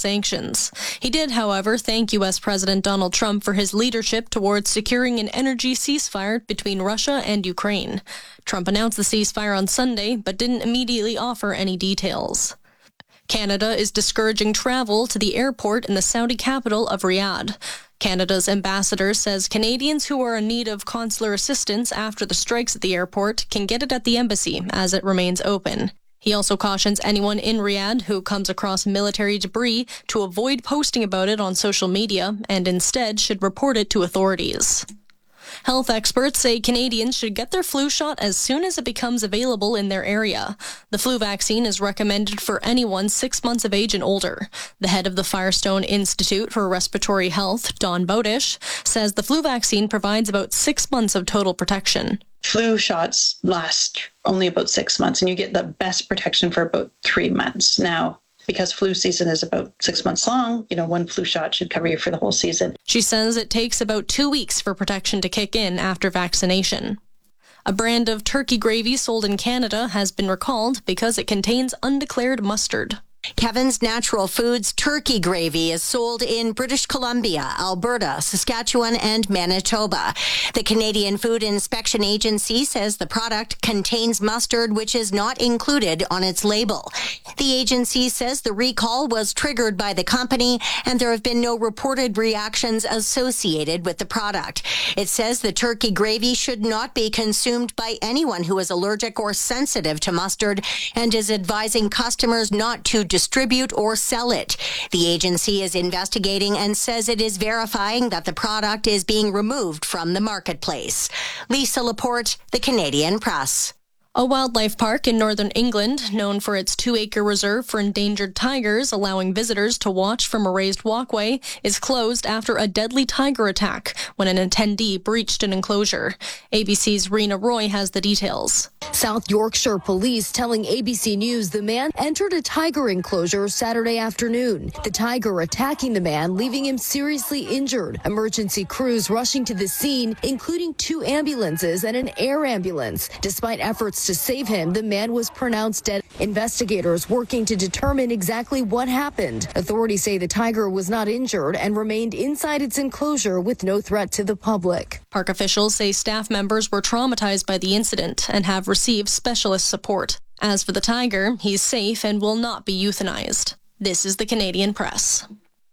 sanctions. He did, however, thank U.S. President Donald Trump for his leadership towards securing an energy ceasefire between Russia and Ukraine. Trump announced the ceasefire on Sunday, but didn't immediately offer any details. Canada is discouraging travel to the airport in the Saudi capital of Riyadh. Canada's ambassador says Canadians who are in need of consular assistance after the strikes at the airport can get it at the embassy as it remains open. He also cautions anyone in Riyadh who comes across military debris to avoid posting about it on social media and instead should report it to authorities. Health experts say Canadians should get their flu shot as soon as it becomes available in their area. The flu vaccine is recommended for anyone 6 months of age and older. The head of the Firestone Institute for Respiratory Health, Dawn Bowdish, says the flu vaccine provides about 6 months of total protection. Flu shots last only about 6 months, and you get the best protection for about 3 months. Now, because flu season is about 6 months long, one flu shot should cover you for the whole season. She says it takes about 2 weeks for protection to kick in after vaccination. A brand of turkey gravy sold in Canada has been recalled because it contains undeclared mustard. Kevin's Natural Foods turkey gravy is sold in British Columbia, Alberta, Saskatchewan, and Manitoba. The Canadian Food Inspection Agency says the product contains mustard, which is not included on its label. The agency says the recall was triggered by the company, and there have been no reported reactions associated with the product. It says the turkey gravy should not be consumed by anyone who is allergic or sensitive to mustard, and is advising customers not to distribute or sell it. The agency is investigating and says it is verifying that the product is being removed from the marketplace. Lisa Laporte, The Canadian Press. A wildlife park in northern England, known for its 2-acre reserve for endangered tigers, allowing visitors to watch from a raised walkway, is closed after a deadly tiger attack when an attendee breached an enclosure. ABC's Rena Roy has the details. South Yorkshire police telling ABC News the man entered a tiger enclosure Saturday afternoon. The tiger attacking the man, leaving him seriously injured. Emergency crews rushing to the scene, including 2 ambulances and an air ambulance. Despite efforts to save him, the man was pronounced dead. Investigators working to determine exactly what happened. Authorities say the tiger was not injured and remained inside its enclosure with no threat to the public. Park officials say staff members were traumatized by the incident and have received specialist support. As for the tiger, he's safe and will not be euthanized. This is the Canadian Press.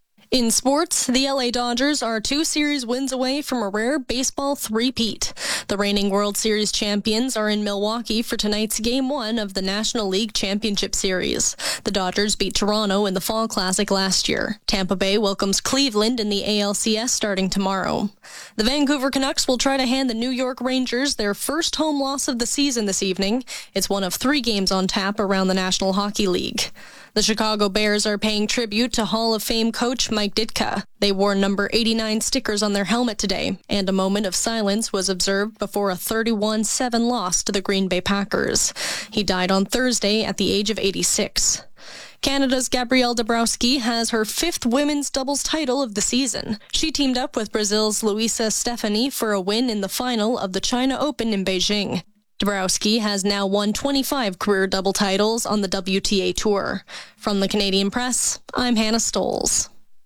In sports, the LA Dodgers are 2 series wins away from a rare baseball three-peat. The reigning World Series champions are in Milwaukee for tonight's Game 1 of the National League Championship Series. The Dodgers beat Toronto in the Fall Classic last year. Tampa Bay welcomes Cleveland in the ALCS starting tomorrow. The Vancouver Canucks will try to hand the New York Rangers their first home loss of the season this evening. It's one of 3 games on tap around the National Hockey League. The Chicago Bears are paying tribute to Hall of Fame coach Mike Ditka. They wore number 89 stickers on their helmet today, and a moment of silence was observed before a 31-7 loss to the Green Bay Packers. He died on Thursday at the age of 86. Canada's Gabrielle Dabrowski has her 5th women's doubles title of the season. She teamed up with Brazil's Luisa Stefani for a win in the final of the China Open in Beijing. Dabrowski has now won 25 career double titles on the WTA Tour. From the Canadian Press, I'm Hannah Stoles.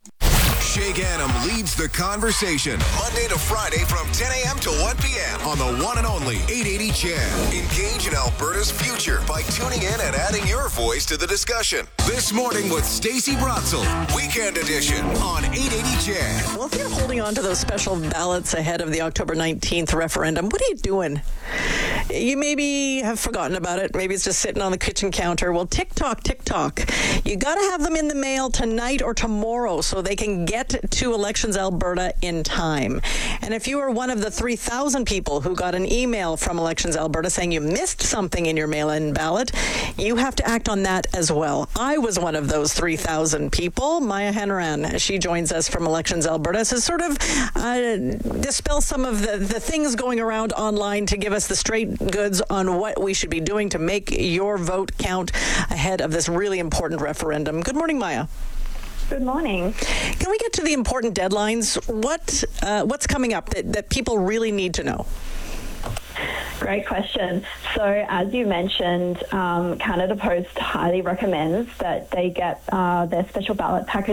Shake Adam leads the conversation Monday to Friday from 10 a.m. to 1 p.m. on the one and only 880 Cham. Engage in Alberta's future by tuning in and adding your voice to the discussion. This morning with Stacey Brotzel, Weekend Edition on 880 Cham. Well, if you're holding on to those special ballots ahead of the October 19th referendum, what are you doing? You maybe have forgotten about it. Maybe it's just sitting on the kitchen counter. Well, tick tock. You got to have them in the mail tonight or tomorrow so they can get to Elections Alberta in time. And if you are one of the 3,000 people who got an email from Elections Alberta saying you missed something in your mail-in ballot, you have to act on that as well. I was one of those 3,000 people. Maya Hanran, she joins us from Elections Alberta to sort of dispel some of the things going around online to give us the straight goods on what we should be doing to make your vote count ahead of this really important referendum. Good morning, Maya. Good morning. Can we get to the important deadlines? What's coming up that people really need to know? Great question. So, as you mentioned, Canada Post highly recommends that they get their special ballot package